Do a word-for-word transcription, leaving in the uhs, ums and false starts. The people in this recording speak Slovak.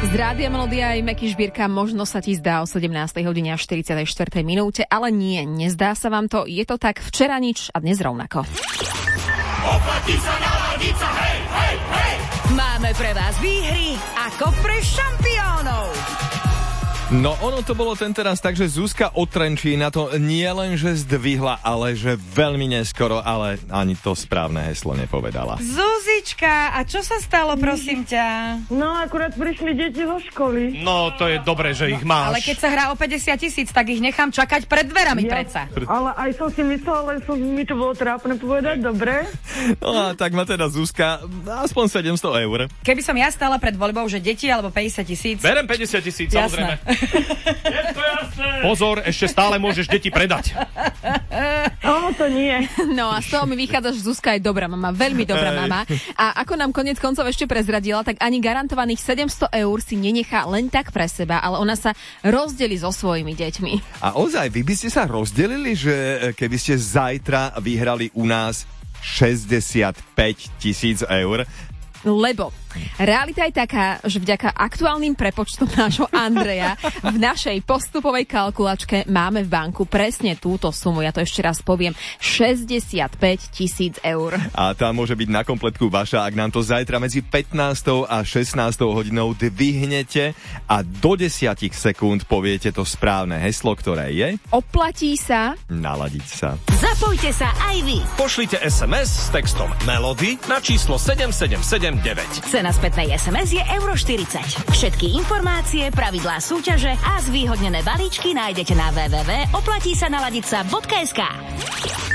Z Rádia Melódia aj Meky Žbírka, možno sa ti zdá o sedemnástej hodine a štyridsiatej štvrtej minúte, ale nie, nezdá sa vám to, je to tak, včera nič a dnes rovnako. Oplatí sa naladiť sa, hej, hej, hej! Máme pre vás výhry ako pre šampiónov. No ono to bolo tenteraz tak, že Zuzka od Trenčína to nie len, že zdvihla, ale že veľmi neskoro, ale ani to správne heslo nepovedala. Zuzička, a čo sa stalo, prosím ťa? No, akurát prišli deti zo školy. No, to je dobré, že ich máš. Ale keď sa hrá o päťdesiat tisíc, tak ich nechám čakať pred dverami Ja, predsa. ale aj som si myslela, ale som, mi to bolo trápne povedať, dobre? No a tak má teda Zuzka aspoň sedemsto eur. Keby som ja stála pred voľbou, že deti alebo päťdesiat tisíc. Berem päťdesiat tisíc, samozrejme. Je to jasné! Pozor, ešte stále môžeš deti predať. No, to nie. No a z toho mi vychádza, že Zuzka je dobrá mama, veľmi dobrá mama. A ako nám konec koncov ešte prezradila, tak ani garantovaných sedemsto eur si nenechá len tak pre seba, ale ona sa rozdelí so svojimi deťmi. A ozaj, vy by ste sa rozdelili, že keby ste zajtra vyhrali u nás šesťdesiatpäť tisíc eur? Lebo realita je taká, že vďaka aktuálnym prepočtom nášho Andreja v našej postupovej kalkulačke máme v banku presne túto sumu. Ja to ešte raz poviem. šesťdesiatpäť tisíc eur. A tá môže byť na kompletku vaša, ak nám to zajtra medzi pätnástou a šestnástou hodinou dvihnete a do desať sekúnd poviete to správne heslo, ktoré je... Oplatí sa Naladiť sa. Zapojte sa aj vy. Pošlite es em es s textom Melody na číslo sedem sedem sedem deväť. Cena spätnej es em es je euro štyridsať. Všetky informácie, pravidlá súťaže a zvýhodnené balíčky nájdete na w w w bodka oplatí sa naladiť sa bodka es ka.